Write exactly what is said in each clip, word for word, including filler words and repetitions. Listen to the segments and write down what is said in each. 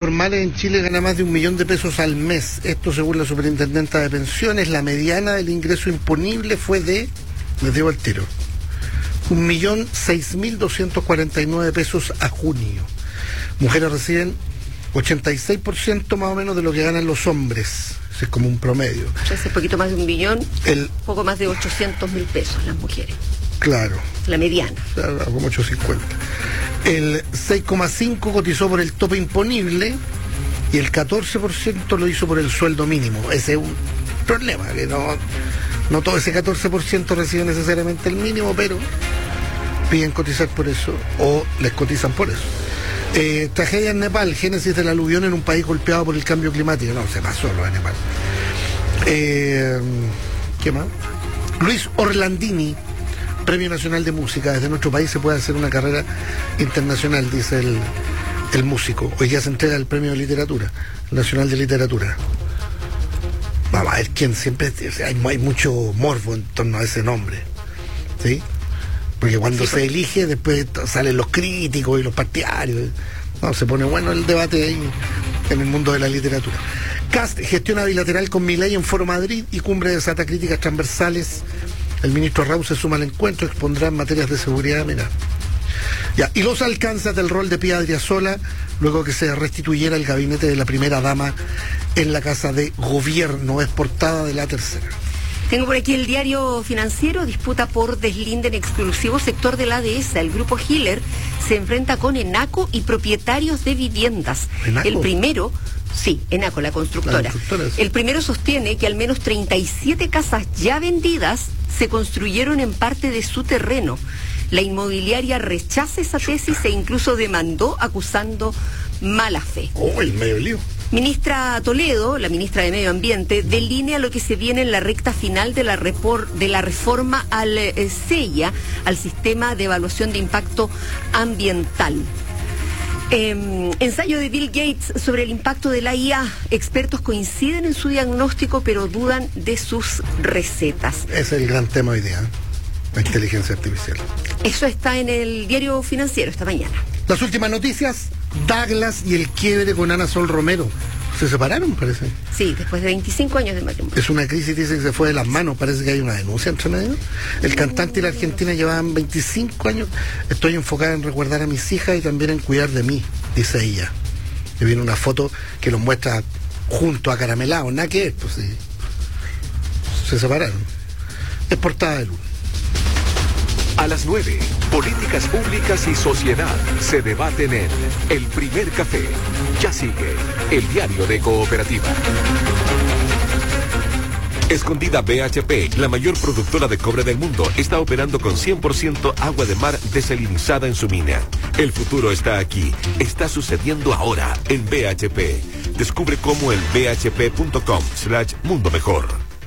formales en Chile gana más de un millón de pesos al mes. Esto según la superintendenta de pensiones. La mediana del ingreso imponible fue de, les digo al tiro, un millón seis mil doscientos cuarenta y nueve pesos a junio. Mujeres reciben ochenta y seis por ciento más o menos de lo que ganan los hombres. Ese es como un promedio. Hace poquito más de un millón, El, poco más de ochocientos mil pesos las mujeres. Claro. La mediana. Claro, como ochocientos cincuenta. El seis coma cinco por ciento cotizó por el tope imponible y el catorce por ciento lo hizo por el sueldo mínimo. Ese es un problema, que no, no todo ese catorce por ciento recibe necesariamente el mínimo, pero piden cotizar por eso o les cotizan por eso. Eh, tragedia en Nepal, génesis del aluvión en un país golpeado por el cambio climático. No, se pasó lo de Nepal. Eh, ¿Qué más? Luis Orlandini, Premio Nacional de Música. Desde nuestro país se puede hacer una carrera internacional, dice el, el músico. Hoy día se entrega el Premio de Literatura, Nacional de Literatura. Vamos a ver quién siempre... O sea, hay, hay mucho morbo en torno a ese nombre, ¿sí? Porque cuando sí, se elige, después salen los críticos y los partidarios. No, se pone bueno el debate ahí en el mundo de la literatura. Cast gestiona bilateral con Milei en Foro Madrid y cumbre desata críticas transversales. El ministro Raúl se suma al encuentro, expondrá en materias de seguridad. Mira. Ya, y los alcances del rol de Pía Adriasola, luego que se restituyera el gabinete de la primera dama en la Casa de Gobierno. Es portada de La Tercera. Tengo por aquí el diario Financiero. Disputa por deslinde en exclusivo sector de la dehesa. El grupo Hiller se enfrenta con Enaco y propietarios de viviendas. ¿Enaco? El primero, sí, Enaco, la constructora. La constructora sí. El primero sostiene que al menos treinta y siete casas ya vendidas se construyeron en parte de su terreno. La inmobiliaria rechaza esa tesis e incluso demandó acusando mala fe. Oh, el medio lío. Ministra Toledo, la ministra de Medio Ambiente, delinea lo que se viene en la recta final de la, repor, de la reforma al eh, SEIA, al Sistema de Evaluación de Impacto Ambiental. Eh, ensayo de Bill Gates sobre el impacto de la I A. Expertos coinciden en su diagnóstico, pero dudan de sus recetas. Ese es el gran tema hoy día, ¿eh? La inteligencia artificial. Eso está en el diario Financiero esta mañana. Las últimas noticias. Douglas y el quiebre con Ana Sol Romero. Se separaron, parece. Sí, después de veinticinco años de matrimonio. Es una crisis, dice que se fue de las manos. Parece que hay una denuncia entre medio. El cantante y la argentina llevaban veinticinco años. Estoy enfocada en recordar a mis hijas y también en cuidar de mí, dice ella. Y viene una foto que los muestra junto a Caramelao. Nada que es, pues sí. Se separaron. Es portada de lunes. A las nueve, políticas públicas y sociedad se debaten en El Primer Café. Ya sigue el diario de Cooperativa. Escondida B H P, la mayor productora de cobre del mundo, está operando con cien por ciento agua de mar desalinizada en su mina. El futuro está aquí, está sucediendo ahora en B H P. Descubre cómo en b h p punto com slash mundo mejor.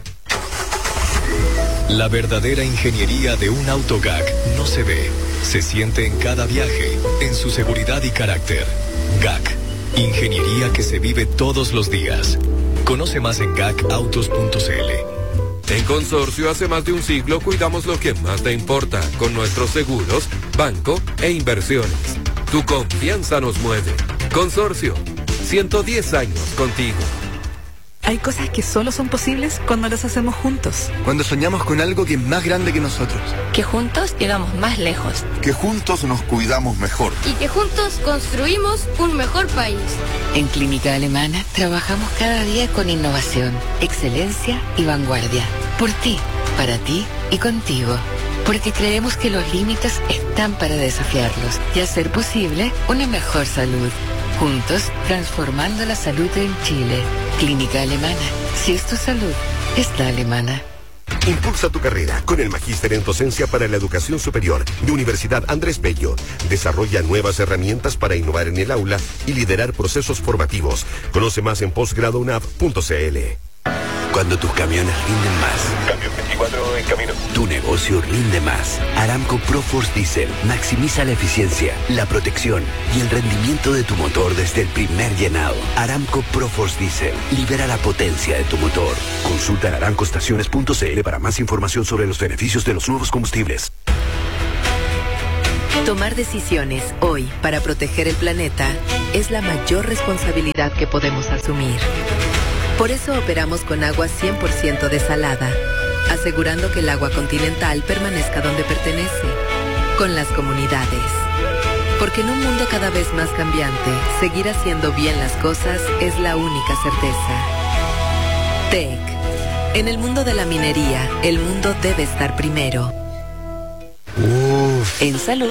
La verdadera ingeniería de un auto G A C no se ve, se siente en cada viaje, en su seguridad y carácter. G A C, ingeniería que se vive todos los días. Conoce más en gac autos punto c l. En Consorcio hace más de un siglo cuidamos lo que más te importa con nuestros seguros, banco e inversiones. Tu confianza nos mueve. Consorcio, ciento diez años contigo. Hay cosas que solo son posibles cuando las hacemos juntos. Cuando soñamos con algo que es más grande que nosotros. Que juntos llegamos más lejos. Que juntos nos cuidamos mejor. Y que juntos construimos un mejor país. En Clínica Alemana trabajamos cada día con innovación, excelencia y vanguardia. Por ti, para ti y contigo. Porque creemos que los límites están para desafiarlos y hacer posible una mejor salud. Juntos, transformando la salud en Chile. Clínica Alemana. Si es tu salud, es la alemana. Impulsa tu carrera con el Magíster en Docencia para la Educación Superior de Universidad Andrés Bello. Desarrolla nuevas herramientas para innovar en el aula y liderar procesos formativos. Conoce más en posgrado u n a v punto c l. Cuando tus camiones rinden más. Cambio veinticuatro en camino. Tu negocio rinde más. Aramco ProForce Diesel maximiza la eficiencia, la protección y el rendimiento de tu motor desde el primer llenado. Aramco ProForce Diesel libera la potencia de tu motor. Consulta en aramco estaciones punto c l para más información sobre los beneficios de los nuevos combustibles. Tomar decisiones hoy para proteger el planeta es la mayor responsabilidad que podemos asumir. Por eso operamos con agua cien por ciento desalada, asegurando que el agua continental permanezca donde pertenece, con las comunidades. Porque en un mundo cada vez más cambiante, seguir haciendo bien las cosas es la única certeza. T E C. En el mundo de la minería, el mundo debe estar primero. Uf. En salud.